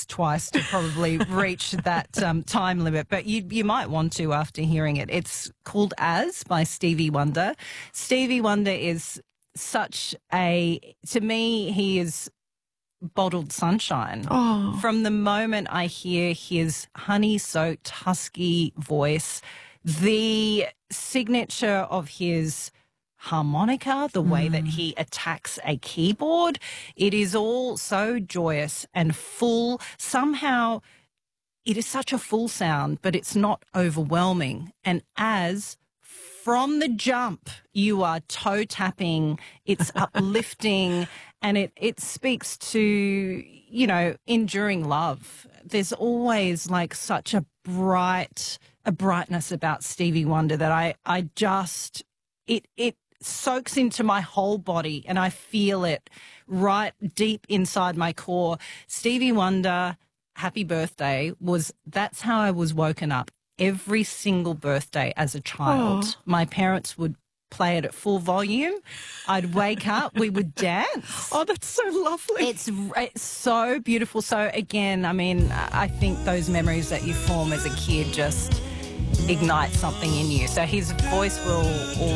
least twice to probably reach that time limit, but you might want to after hearing it. It's called As by Stevie Wonder. Stevie Wonder is to me, he is bottled sunshine. Oh. From the moment I hear his honey-soaked, husky voice, the signature of his harmonica, the way that he attacks a keyboard, it is all so joyous and full. Somehow it is such a full sound, but it's not overwhelming. And as from the jump, you are toe tapping, it's uplifting, and it speaks to, enduring love. There's always like such a brightness about Stevie Wonder that it soaks into my whole body and I feel it right deep inside my core. Stevie Wonder, Happy Birthday that's how I was woken up every single birthday as a child. Oh. My parents would play it at full volume. I'd wake up, we would dance. Oh, that's so lovely. It's so beautiful. So again, I mean, I think those memories that you form as a kid just ignite something in you. So his voice will always